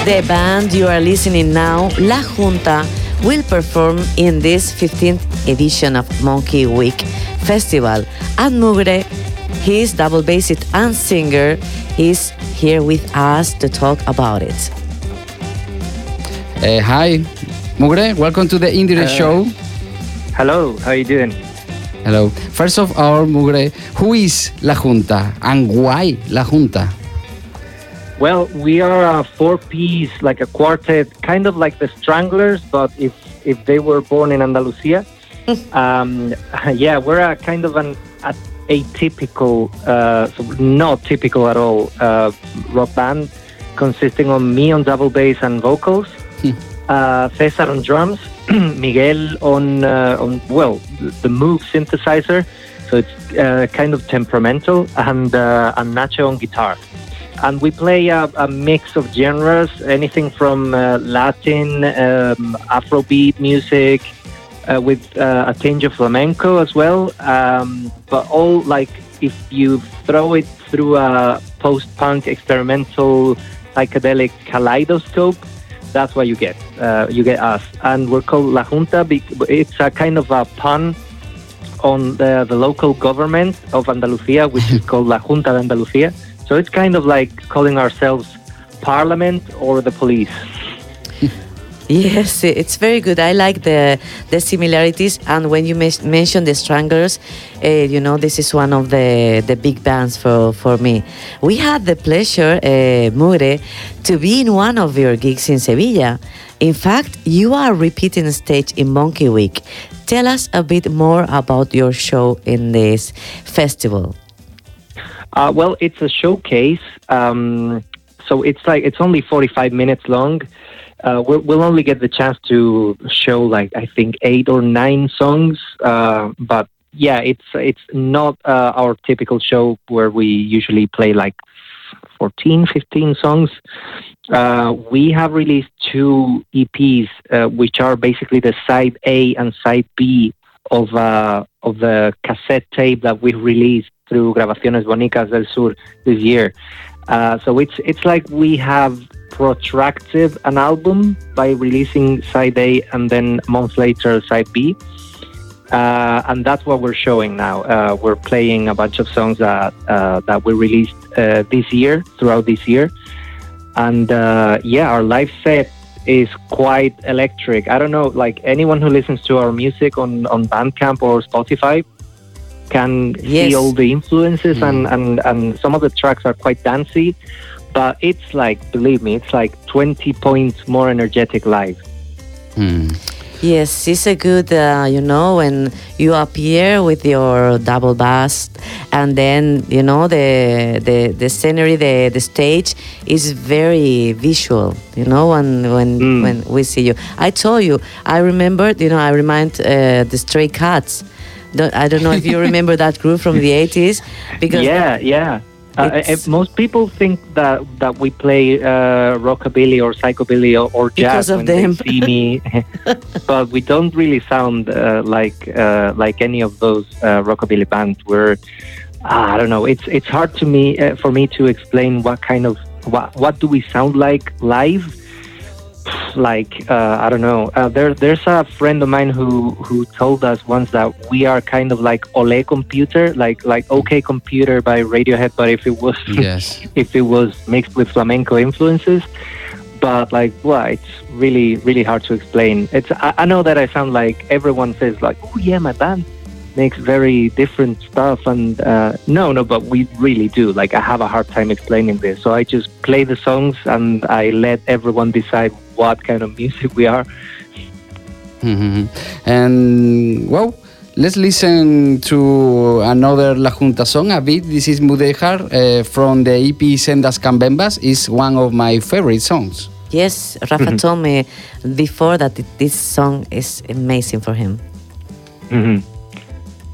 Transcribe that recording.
The band you are listening now, La Junta, will perform in this 15th edition of Monkey Week Festival. And Mugre, his double bassist and singer, is here with us to talk about it. Hi, Mugre, welcome to the Indire Show. Hello, how are you doing? Hello. First of all, Mugre, who is La Junta and why La Junta? Well, we are a four-piece, like a quartet, kind of like the Stranglers, but if they were born in Andalusia. Yeah, we're a kind of an atypical, so not typical at all, rock band, consisting of me on double bass and vocals, Cesar on drums, Miguel on the Moog synthesizer, so it's kind of temperamental, and Nacho on guitar. And we play a mix of genres, anything from Latin, Afrobeat music, with a tinge of flamenco as well. But all, like, if you throw it through a post-punk experimental psychedelic kaleidoscope, that's what you get. You get us. And we're called La Junta. It's a kind of a pun on the local government of Andalusia, which is called La Junta de Andalucía. So it's kind of like calling ourselves Parliament or the police. Yes, it's very good. I like the similarities. And when you mentioned the Stranglers, this is one of the big bands for me. We had the pleasure, Mugre, to be in one of your gigs in Sevilla. In fact, you are repeating the stage in Monkey Week. Tell us a bit more about your show in this festival. Well, it's a showcase, so it's only 45 minutes long. We'll only get the chance to show, like, I think 8 or 9 songs, but yeah, it's not our typical show where we usually play like 14, 15 songs. We have released 2 EPs, which are basically the side A and side B of the cassette tape that we released through Grabaciones Bonitas del Sur this year. So it's like we have protracted an album by releasing side A and then a month later side B. And that's what we're showing now. We're playing a bunch of songs that we released throughout this year. And our live set is quite electric. I don't know, like, anyone who listens to our music on Bandcamp or Spotify can see all the influences, and some of the tracks are quite dancey, but it's like, believe me, it's like 20 points more energetic live. Yes, it's a good, when you appear with your double bass, and then, the scenery, the stage is very visual, when we see you. I told you, I remembered, I remind the Stray Cats. I don't know if you remember that group from the 80s. Because yeah. Most people think that we play rockabilly or psychobilly or jazz when they see me, but we don't really sound like any of those rockabilly bands. I don't know. It's hard for me to explain what do we sound like live. Like, I don't know. There's a friend of mine who told us once that we are kind of like Ole Computer, like OK Computer by Radiohead, but if it was if it was mixed with flamenco influences. But it's really, really hard to explain. I know that I sound like everyone says, like, oh yeah, my band makes very different stuff, and no, but we really do. Like, I have a hard time explaining this, so I just play the songs and I let everyone decide what kind of music we are. And well, let's listen to another La Junta song a bit. This is Mudéjar from the EP Sendas Cambembas. Is one of my favorite songs. Yes, Rafa told me before that this song is amazing for him. Mm-hmm.